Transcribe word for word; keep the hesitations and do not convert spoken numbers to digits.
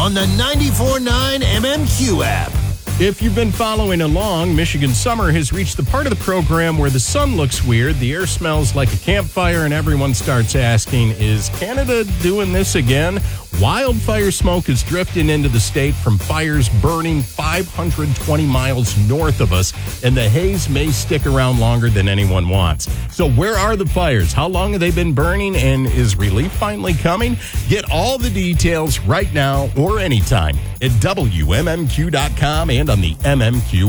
on the ninety-four point nine M M Q app. If you've been following along, Michigan summer has reached the part of the program where the sun looks weird, the air smells like a campfire, and everyone starts asking, is Canada doing this again? Wildfire smoke is drifting into the state from fires burning five hundred twenty miles north of us, and the haze may stick around longer than anyone wants. So where are the fires? How long have they been burning, and is relief finally coming? Get all the details right now or anytime at W M M Q dot com and on the M M Q